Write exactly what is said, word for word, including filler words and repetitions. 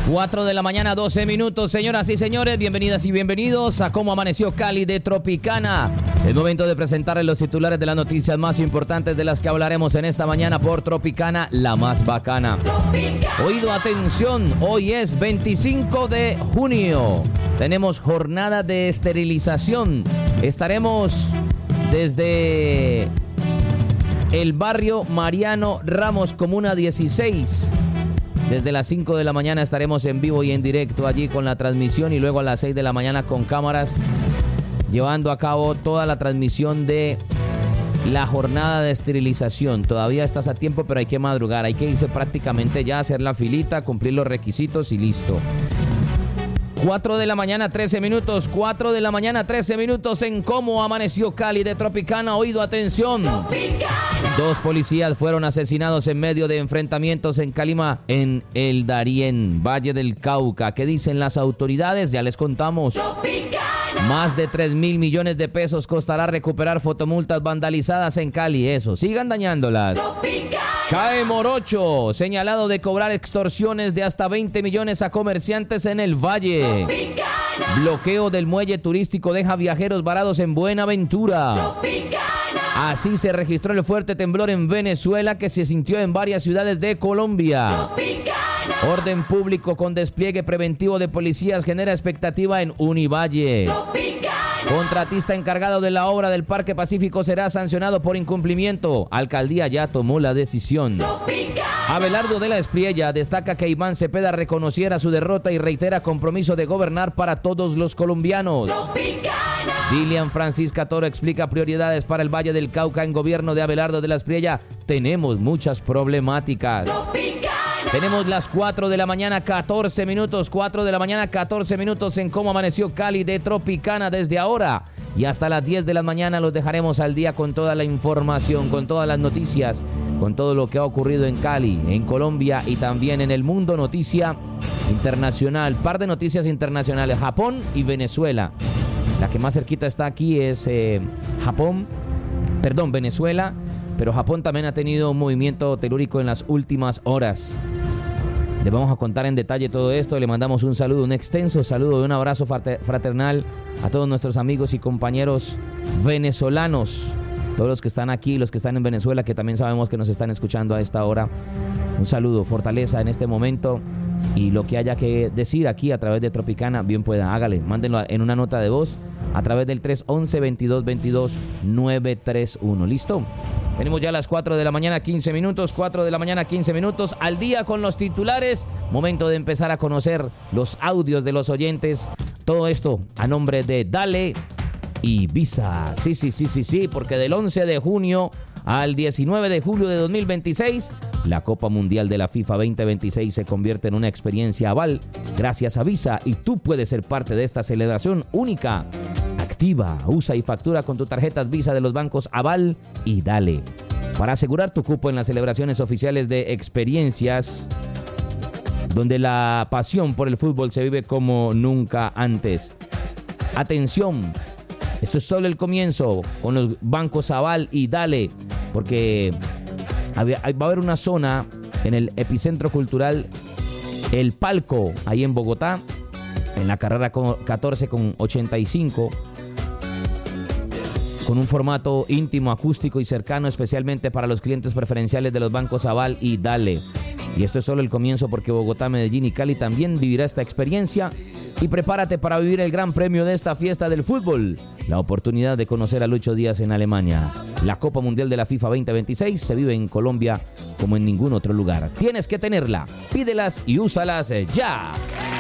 cuatro de la mañana, doce minutos, señoras y señores, bienvenidas y bienvenidos a Cómo Amaneció Cali de Tropicana. Es momento de presentarles los titulares de las noticias más importantes de las que hablaremos en esta mañana por Tropicana, la más bacana. Tropicana. Oído, atención, hoy es veinticinco de junio. Tenemos jornada de esterilización. Estaremos desde el barrio Mariano Ramos, Comuna dieciséis. Desde las cinco de la mañana estaremos en vivo y en directo allí con la transmisión y luego a las seis de la mañana con cámaras llevando a cabo toda la transmisión de la jornada de esterilización. Todavía estás a tiempo, pero hay que madrugar, hay que irse prácticamente ya a hacer la filita, cumplir los requisitos y listo. cuatro de la mañana, trece minutos, cuatro de la mañana, trece minutos en Cómo Amaneció Cali de Tropicana. Oído, atención. Tropicana. Dos policías fueron asesinados en medio de enfrentamientos en Calima, en el Darién, Valle del Cauca. ¿Qué dicen las autoridades? Ya les contamos. Tropicana. Más de tres mil millones de pesos costará recuperar fotomultas vandalizadas en Cali. Eso, sigan dañándolas. Tropicana. Cae Morocho, señalado de cobrar extorsiones de hasta veinte millones a comerciantes en el Valle. Tropicana. Bloqueo del muelle turístico deja viajeros varados en Buenaventura. Tropicana. Así se registró el fuerte temblor en Venezuela que se sintió en varias ciudades de Colombia. Tropicana. Orden público con despliegue preventivo de policías genera expectativa en Univalle. Tropicana. Contratista encargado de la obra del Parque Pacífico será sancionado por incumplimiento. Alcaldía ya tomó la decisión. Tropicana. Abelardo de la Espriella destaca que Iván Cepeda reconociera su derrota y reitera compromiso de gobernar para todos los colombianos. Tropicana. Dilian Francisca Toro explica prioridades para el Valle del Cauca en gobierno de Abelardo de la Espriella. Tenemos muchas problemáticas. Tropicana. Tenemos las cuatro de la mañana, catorce minutos, cuatro de la mañana, catorce minutos en Cómo Amaneció Cali de Tropicana. Desde ahora y hasta las diez de la mañana los dejaremos al día con toda la información, con todas las noticias, con todo lo que ha ocurrido en Cali, en Colombia y también en el mundo. Noticia internacional, par de noticias internacionales, Japón y Venezuela. La que más cerquita está aquí es eh, Japón, perdón, Venezuela, pero Japón también ha tenido un movimiento telúrico en las últimas horas. Les vamos a contar en detalle todo esto. Le mandamos un saludo, un extenso saludo y un abrazo fraternal a todos nuestros amigos y compañeros venezolanos, todos los que están aquí, los que están en Venezuela, que también sabemos que nos están escuchando a esta hora. Un saludo, fortaleza en este momento, y lo que haya que decir aquí a través de Tropicana, bien pueda, hágale, mándenlo en una nota de voz a través del tres once, veintidós veintidós, nueve tres uno. ¿Listo? Tenemos ya las cuatro de la mañana, quince minutos, cuatro de la mañana, quince minutos, al día con los titulares. Momento de empezar a conocer los audios de los oyentes. Todo esto a nombre de Dale y Visa. Sí, sí, sí, sí, sí, porque del once de junio al diecinueve de julio de dos mil veintiséis, la Copa Mundial de la FIFA veinte veintiséis se convierte en una experiencia Aval gracias a Visa, y tú puedes ser parte de esta celebración única. Activa, usa y factura con tus tarjetas Visa de los bancos Aval y Dale para asegurar tu cupo en las celebraciones oficiales de experiencias donde la pasión por el fútbol se vive como nunca antes. Atención, esto es solo el comienzo con los bancos Aval y Dale, porque va a haber una zona en el epicentro cultural El Palco, ahí en Bogotá, en la carrera catorce con ochenta y cinco, con un formato íntimo, acústico y cercano, especialmente para los clientes preferenciales de los bancos Aval y Dale. Y esto es solo el comienzo, porque Bogotá, Medellín y Cali también vivirá esta experiencia. Y prepárate para vivir el gran premio de esta fiesta del fútbol, la oportunidad de conocer a Lucho Díaz en Alemania. La Copa Mundial de la FIFA veinte veintiséis se vive en Colombia como en ningún otro lugar. Tienes que tenerla, pídelas y úsalas ya.